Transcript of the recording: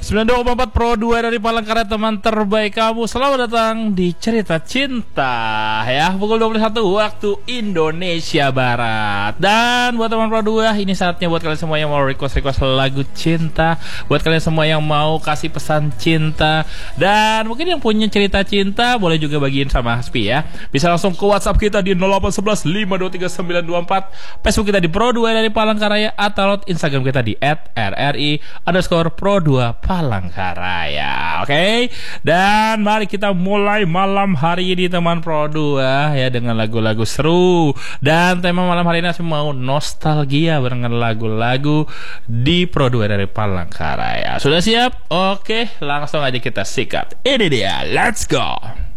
92,4 Pro 2 dari Palangkaraya, teman terbaik kamu. Selamat datang di Cerita Cinta ya, pukul 21 waktu Indonesia Barat. Dan buat teman Pro 2, ini saatnya buat kalian semua yang mau request lagu cinta, buat kalian semua yang mau kasih pesan cinta, dan mungkin yang punya cerita cinta boleh juga bagiin sama Haspi ya. Bisa langsung ke WhatsApp kita di 0811 523 924, Facebook kita di Pro 2 dari Palangkaraya, atau Instagram kita di @rri_pro2 Palangkaraya. Oke? Dan mari kita mulai malam hari ini teman Pro 2 ya, dengan lagu-lagu seru. Dan tema malam hari ini mau nostalgia dengan lagu-lagu di Pro 2 dari Palangkaraya. Sudah siap? Oke, langsung aja kita sikat. Ini dia, let's go.